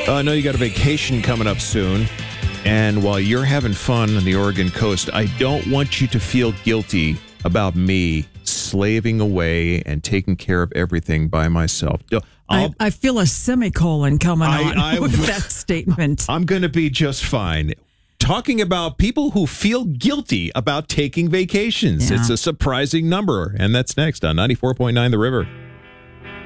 I know you got a vacation coming up soon. And while you're having fun on the Oregon coast, I don't want you to feel guilty about me slaving away and taking care of everything by myself. I feel a semicolon coming on with that statement. I'm going to be just fine. Talking about people who feel guilty about taking vacations. Yeah. It's a surprising number. And that's next on 94.9 The River.